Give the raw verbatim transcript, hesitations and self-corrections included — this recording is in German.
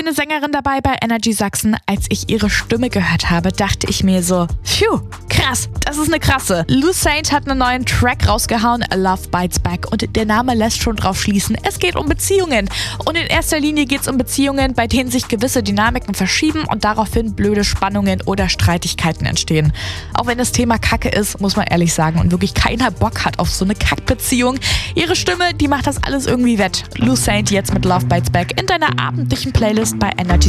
eine Sängerin dabei bei Energy Sachsen. Als ich ihre Stimme gehört habe, dachte ich mir so, phew, krass, das ist eine krasse. Lou Saint hat einen neuen Track rausgehauen, Love Bites Back, und der Name lässt schon drauf schließen, es geht um Beziehungen. Und in erster Linie geht es um Beziehungen, bei denen sich gewisse Dynamiken verschieben und daraufhin blöde Spannungen oder Streitigkeiten entstehen. Auch wenn das Thema Kacke ist, muss man ehrlich sagen, und wirklich keiner Bock hat auf so eine Kackbeziehung. Ihre Stimme, die macht das alles irgendwie wett. Lou Saint jetzt mit Love Bites Back in deiner abendlichen Playlist bei Energy